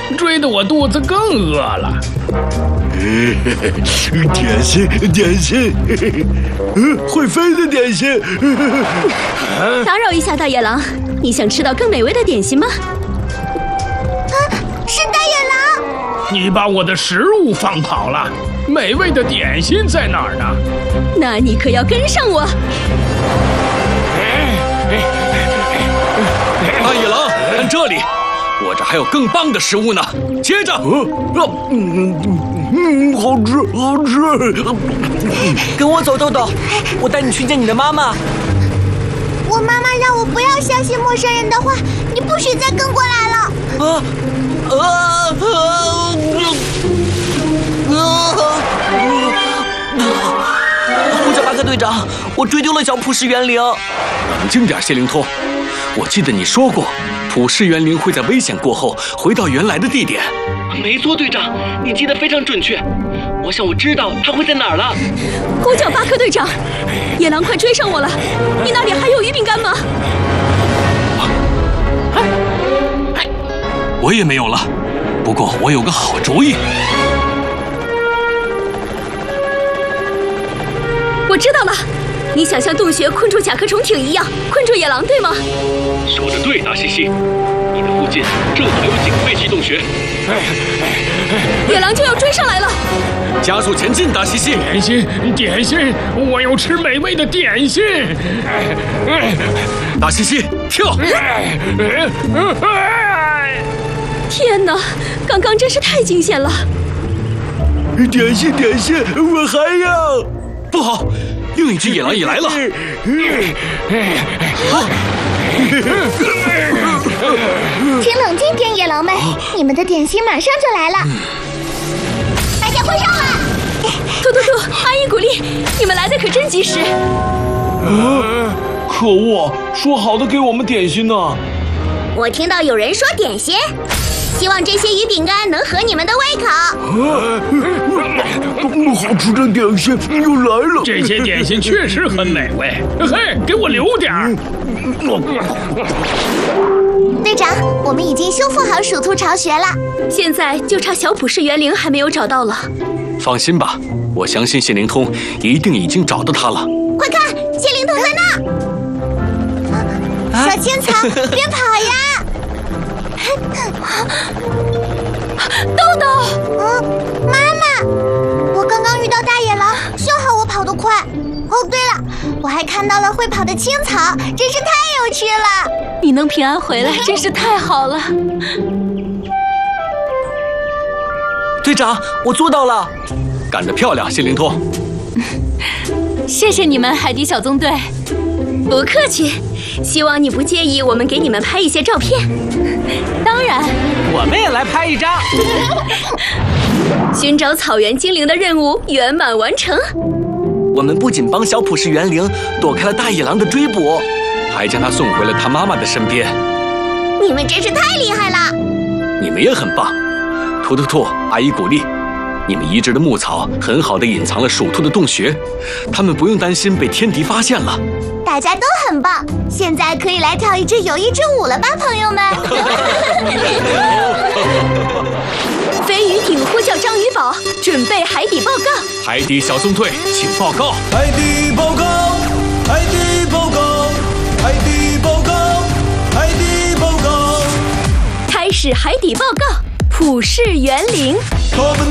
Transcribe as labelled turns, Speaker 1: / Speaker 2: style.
Speaker 1: 追得我肚子更饿了。
Speaker 2: 点心，点心，会飞的点心。
Speaker 3: 打扰一下，大野狼，你想吃到更美味的点心吗？
Speaker 4: 是大野狼！
Speaker 1: 你把我的食物放跑了，美味的点心在哪儿呢？
Speaker 3: 那你可要跟上我！
Speaker 5: 大野狼，看这里，我这还有更棒的食物呢。接着，
Speaker 2: 好吃，好吃。
Speaker 6: 跟我走，豆豆，我带你去见你的妈妈。
Speaker 4: 我妈妈让我不要相信陌生人的话，你不许再跟过来了。
Speaker 6: 胡小巴克队长，我追丢了小普什园灵。
Speaker 5: 冷静点，谢灵通。我记得你说过，普世园灵会在危险过后回到原来的地点。
Speaker 7: 没错，队长，你记得非常准确。我想我知道它会在哪儿了。
Speaker 3: 胡角巴克队长，野狼快追上我了！你那里还有鱼饼干吗？
Speaker 5: 我也没有了，不过我有个好主意。
Speaker 3: 我知道了，你想像洞穴困住甲壳虫艇一样困住野狼，对吗？
Speaker 7: 说得对，达西西，你的附近正好有警备器洞穴。
Speaker 3: 野狼就要追上来了，
Speaker 5: 加速前进，达西西！
Speaker 1: 点心，点心，我要吃美味的点心。
Speaker 5: 达西西，跳！
Speaker 3: 天哪，刚刚真是太惊险了！
Speaker 2: 点心，点心，我还要。
Speaker 5: 不好，另一只野狼也来了。
Speaker 4: 请冷静点，野狼们，你们的点心马上就来了。大家快上来！
Speaker 3: 兔，阿依古丽，你们来的可真及时。
Speaker 2: 可恶，说好的给我们点心呢？
Speaker 4: 我听到有人说点心，希望这些鱼饼干能合你们的胃口。
Speaker 2: 好吃的点心又来了。
Speaker 1: 这些点心确实很美味，嘿，给我留点儿。
Speaker 4: 队长，我们已经修复好鼠兔巢穴了，
Speaker 3: 现在就差小普世园灵还没有找到了。
Speaker 5: 放心吧，我相信谢灵通一定已经找到它了。
Speaker 4: 快看，谢灵通在那！小千草，别跑呀！
Speaker 3: 豆豆，
Speaker 4: 妈妈，我刚刚遇到大野狼，幸好我跑得快。哦，对了，我还看到了会跑的青草，真是太有趣了。
Speaker 3: 你能平安回来，真是太好了。
Speaker 6: 队长，我做到了。
Speaker 5: 干得漂亮，谢灵通。
Speaker 3: 谢谢你们，海底小纵队。不客气，希望你不介意我们给你们拍一些照片。当然，
Speaker 6: 我们也来拍一张。
Speaker 3: 寻找草原精灵的任务圆满完成。
Speaker 6: 我们不仅帮小普世园灵躲开了大野狼的追捕，
Speaker 5: 还将他送回了他妈妈的身边。
Speaker 4: 你们真是太厉害了！
Speaker 5: 你们也很棒，兔，阿依古丽，你们移植的牧草很好的隐藏了鼠兔的洞穴，他们不用担心被天敌发现了。
Speaker 4: 大家都很棒，现在可以来跳一支友谊之舞了吧，朋友们？
Speaker 3: 飞鱼艇呼叫章鱼堡，准备海底报告。
Speaker 5: 海底小纵队，请报告。
Speaker 8: 海底报告，海底报告，海底报告，海底报告。
Speaker 3: 开始海底报告，普世园灵。
Speaker 8: 他们